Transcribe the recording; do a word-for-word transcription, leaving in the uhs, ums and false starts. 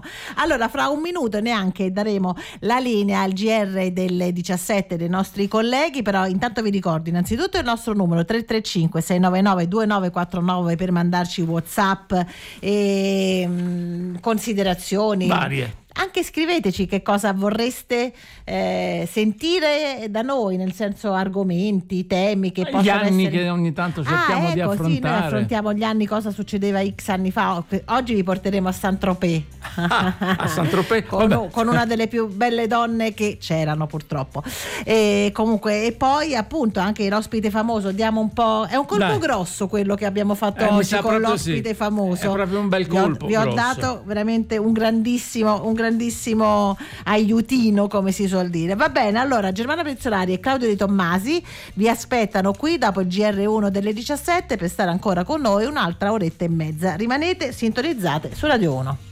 Allora, fra un minuto neanche daremo la linea al G R delle diciassette dei nostri colleghi, però intanto vi ricordo innanzitutto il nostro numero tre tre cinque sei nove nove due nove quattro nove per mandarci WhatsApp e mh, considerazioni varie. Anche scriveteci che cosa vorreste eh, sentire da noi, nel senso argomenti, temi che Gli possono anni essere... che ogni tanto cerchiamo ah, di ecco, affrontare. Sì, noi affrontiamo gli anni, cosa succedeva X anni fa. Oggi vi porteremo a Saint-Tropez. Ah, a Saint-Tropez? con, con una delle più belle donne che c'erano purtroppo. E comunque, e poi appunto anche l'ospite famoso, diamo un po'. È un colpo Dai. grosso quello che abbiamo fatto Eh, mi oggi sa con proprio l'ospite sì. famoso. È proprio un bel Vi ho- colpo Vi ho, grosso. dato veramente un grandissimo, un grandissimo aiutino, come si suol dire. Va bene, allora Germana Pezzolari e Claudio Di Tommasi vi aspettano qui dopo il G R uno delle diciassette per stare ancora con noi un'altra oretta e mezza. Rimanete sintonizzate su Radio uno.